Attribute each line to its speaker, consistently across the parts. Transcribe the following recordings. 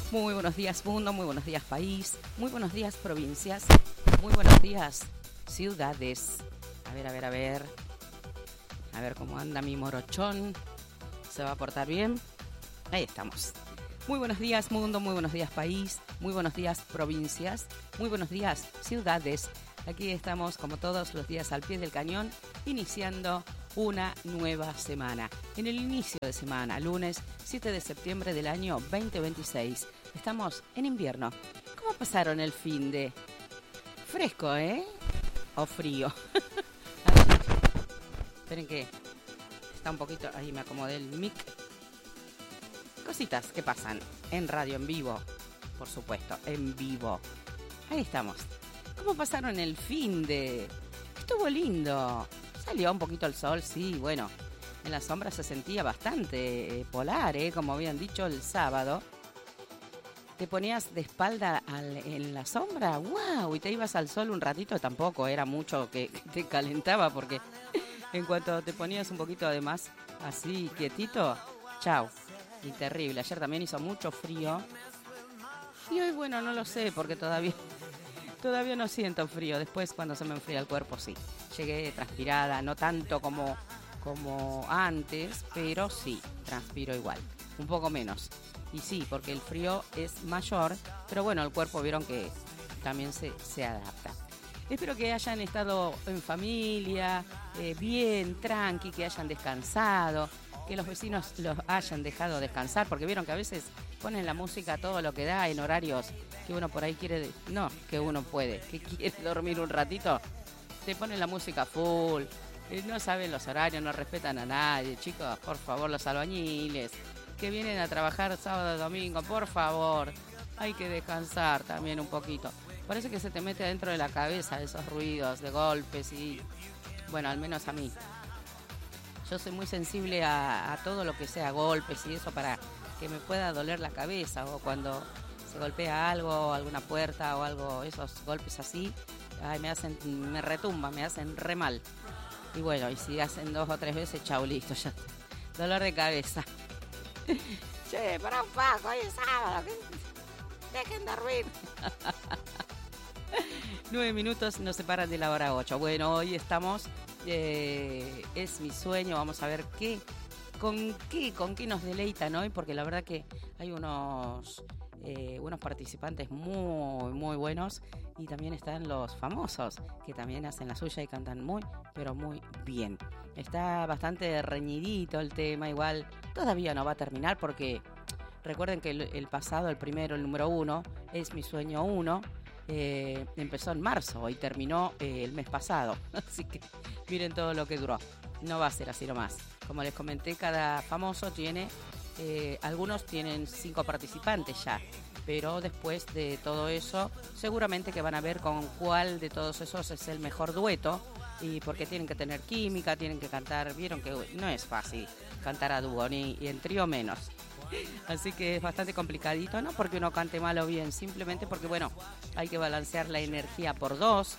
Speaker 1: Muy buenos días mundo, muy buenos días país, muy buenos días provincias, muy buenos días ciudades. A ver cómo anda mi morochón. ¿Se va a portar bien? Ahí estamos. Muy buenos días mundo, muy buenos días país, muy buenos días provincias, muy buenos días ciudades. Aquí estamos como todos los días al pie del cañón, iniciando una nueva semana. En el inicio de semana, lunes 7 de septiembre del año 2026. Estamos en invierno. ¿Cómo pasaron el fin de? Fresco, ¿eh? ¿O frío? Esperen que está un poquito... Ahí me acomodé el mic. Cositas que pasan en radio en vivo. Por supuesto, en vivo. Ahí estamos. ¿Cómo pasaron el fin de? Estuvo lindo. Salió un poquito el sol, sí, bueno. En la sombra se sentía bastante polar, como habían dicho el sábado. Te ponías de espalda en la sombra, ¡wow! Y te ibas al sol un ratito, tampoco era mucho que te calentaba, porque en cuanto te ponías un poquito de más así quietito, chau. Y terrible. Ayer también hizo mucho frío. Y hoy, bueno, no lo sé, porque todavía no siento frío. Después, cuando se me enfría el cuerpo, sí. Llegué transpirada, no tanto como antes, pero sí, transpiro igual. Un poco menos. Y sí, porque el frío es mayor, pero bueno, el cuerpo vieron que también se adapta. Espero que hayan estado en familia, bien, tranqui, que hayan descansado, que los vecinos los hayan dejado descansar, porque vieron que a veces ponen la música todo lo que da en horarios que uno por ahí quiere, no, que uno puede, que quiere dormir un ratito, te ponen la música full, no saben los horarios, no respetan a nadie, chicos, por favor, los albañiles que vienen a trabajar sábado y domingo, por favor, hay que descansar también un poquito. Parece que se te mete dentro de la cabeza esos ruidos de golpes y, bueno, al menos a mí. Yo soy muy sensible a todo lo que sea golpes y eso para que me pueda doler la cabeza, o cuando se golpea algo, alguna puerta o algo, esos golpes así, ay, me retumba, me hacen re mal. Y bueno, y si hacen 2 o 3 veces, chau, listo, ya. Dolor de cabeza. Che, para un poco, hoy es sábado. Dejen dormir. 9 minutos nos separan de la hora 8. Bueno, hoy estamos, es mi sueño, vamos a ver con qué nos deleitan hoy, porque la verdad que hay unos participantes muy, muy buenos, y también están los famosos, que también hacen la suya y cantan muy, pero muy bien. Está bastante reñidito el tema, igual todavía no va a terminar, porque recuerden que el pasado, el primero, el número 1, es mi sueño 1, empezó en marzo y terminó el mes pasado, así que miren todo lo que duró. No va a ser así nomás. Como les comenté, cada famoso tiene, algunos tienen 5 participantes ya, pero después de todo eso, seguramente que van a ver con cuál de todos esos es el mejor dueto, y porque tienen que tener química, tienen que cantar, vieron que no es fácil cantar a dúo, ni en trío menos. Así que es bastante complicadito, no porque uno cante mal o bien, simplemente porque, bueno, hay que balancear la energía por 2,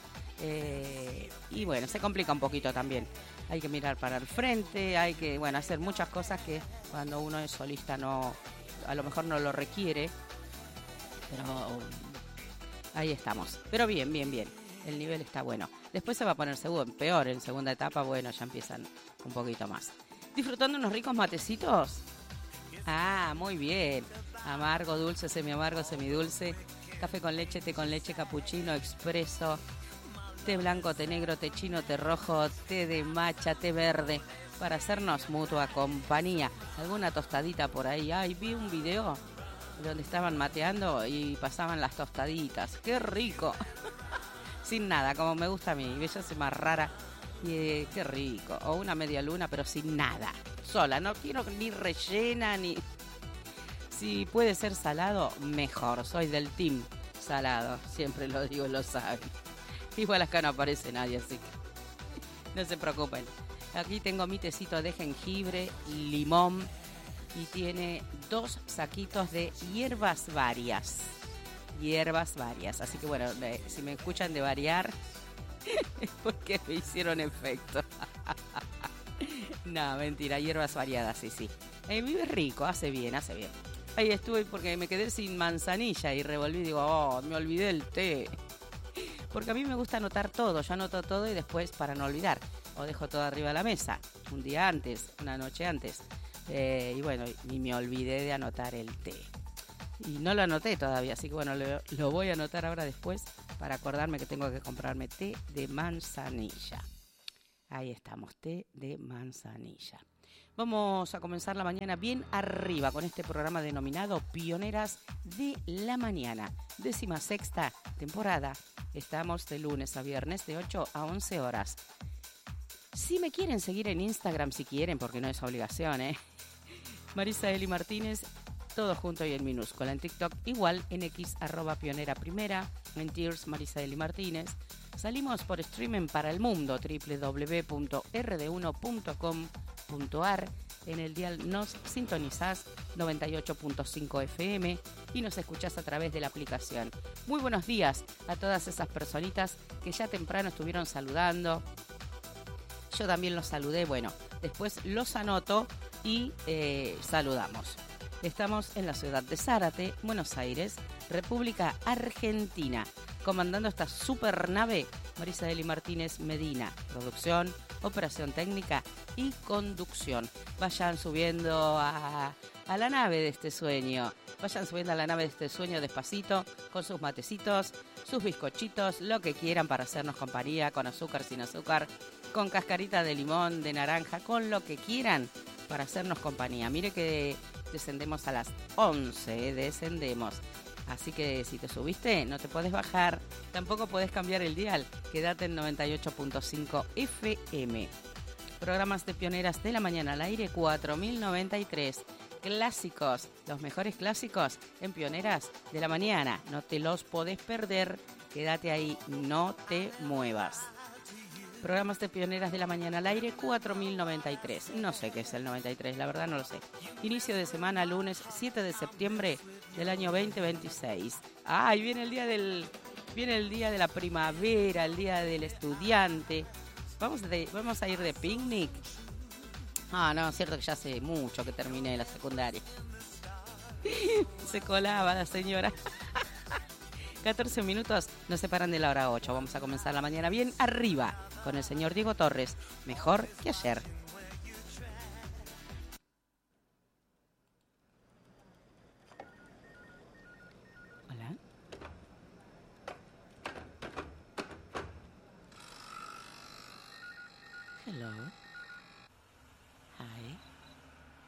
Speaker 1: y bueno, se complica un poquito también. Hay que mirar para el frente, hay que, bueno, hacer muchas cosas que cuando uno es solista no, a lo mejor no lo requiere, pero ahí estamos. Pero bien, el nivel está bueno. Después se va a poner peor, en segunda etapa, bueno, ya empiezan un poquito más. ¿Disfrutando unos ricos matecitos? Ah, muy bien. Amargo, dulce, semiamargo, semidulce, café con leche, té con leche, capuchino, expreso, té blanco, té negro, té chino, té rojo, té de matcha, té verde, para hacernos mutua compañía. Alguna tostadita por ahí. Ay, vi un video donde estaban mateando y pasaban las tostaditas. ¡Qué rico! Sin nada, como me gusta a mí. Ella es más rara. Y qué rico. O una media luna, pero sin nada. Sola, no quiero ni rellena, ni... Si puede ser salado, mejor. Soy del team salado. Siempre lo digo, lo saben. Igual acá no aparece nadie, así que no se preocupen. Aquí tengo mi tecito de jengibre, limón, y tiene 2 saquitos de hierbas varias. Así que bueno, si me escuchan de variar, es porque me hicieron efecto. No, mentira, hierbas variadas, sí. Vive rico, hace bien. Ahí estuve porque me quedé sin manzanilla y revolví y digo, oh, me olvidé el té. Porque a mí me gusta anotar todo, yo anoto todo y después para no olvidar. O dejo todo arriba de la mesa, un día antes, una noche antes. Y bueno, y me olvidé de anotar el té. Y no lo anoté todavía, así que bueno, lo voy a anotar ahora después para acordarme que tengo que comprarme té de manzanilla. Ahí estamos, té de manzanilla. Vamos a comenzar la mañana bien arriba con este programa denominado Pioneras de la Mañana. 16ª temporada. Estamos de lunes a viernes de 8 a 11 horas. Si me quieren seguir en Instagram, si quieren, porque no es obligación, Marisa Eli Martínez, todo junto y en minúscula. En TikTok igual, en X @pionera primera, en Tears Marisa Eli Martínez. Salimos por streaming para el mundo, www.rd1.com.ar. En el dial nos sintonizás 98.5 FM y nos escuchás a través de la aplicación. Muy buenos días a todas esas personitas que ya temprano estuvieron saludando. Yo también los saludé, bueno, después los anoto y saludamos. Estamos en la ciudad de Zárate, Buenos Aires, República Argentina. Comandando esta super nave, Marisa Eli Martínez Medina. Producción, operación técnica y conducción. Vayan subiendo a la nave de este sueño. Vayan subiendo a la nave de este sueño despacito, con sus matecitos, sus bizcochitos, lo que quieran para hacernos compañía, con azúcar, sin azúcar, con cascarita de limón, de naranja, con lo que quieran para hacernos compañía. Mire que descendemos a las 11, descendemos. Así que si te subiste, no te puedes bajar. Tampoco puedes cambiar el dial. Quédate en 98.5 FM. Programas de Pioneras de la Mañana al aire 4093. Clásicos, los mejores clásicos en Pioneras de la Mañana. No te los podés perder. Quédate ahí, no te muevas. Programas de Pioneras de la Mañana al aire 4093. No sé qué es el 93, la verdad no lo sé. Inicio de semana, lunes 7 de septiembre del año 2026. ¡Ay! Viene el día de la primavera, el día del estudiante. Vamos a ir de picnic. Ah, no, es cierto que ya hace mucho que terminé la secundaria. Se colaba la señora. 14 minutos nos separan de la hora 8. Vamos a comenzar la mañana bien arriba con el señor Diego Torres. Mejor que ayer.